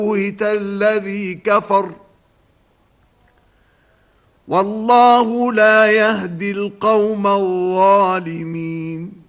بُهِتَ الذي كفر والله لا يهدي القوم الظالمين.